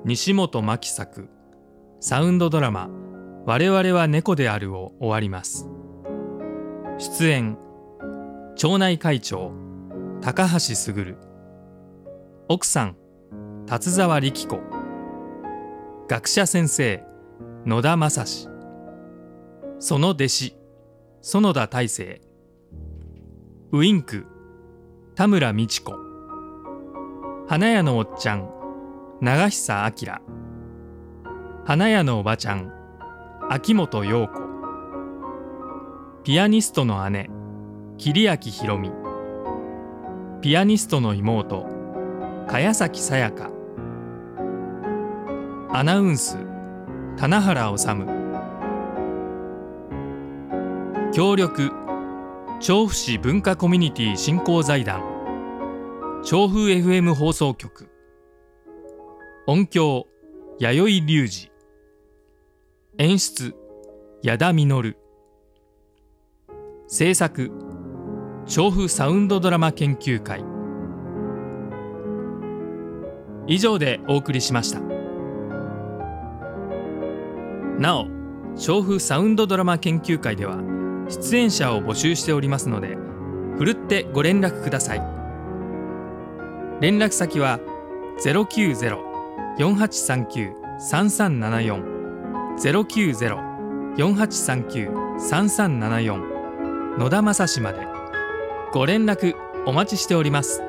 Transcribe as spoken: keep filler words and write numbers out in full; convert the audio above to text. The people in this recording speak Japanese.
西本真希作サウンドドラマ我々は猫であるを終わります。出演町内会長高橋卓、奥さん達沢力子、学者先生野田正史、その弟子園田大成、ウインク田村美智子、花屋のおっちゃん長久明、花屋のおばちゃん秋元陽子、ピアニストの姉桐焼ひろみ、ピアニストの妹茅崎さやか、アナウンス棚原治、協力調布市文化コミュニティ振興財団、調布 エフエム 放送局、音響弥生隆二、演出矢田実、制作調布サウンドドラマ研究会。以上でお送りしました。なお、調布サウンドドラマ研究会では出演者を募集しておりますので、ふるってご連絡ください。連絡先は ゼロきゅうゼロ よんはちさんきゅう さんさんななよん ゼロきゅうゼロ よんはちさんきゅう さんさんななよん 野田正史までご連絡お待ちしております。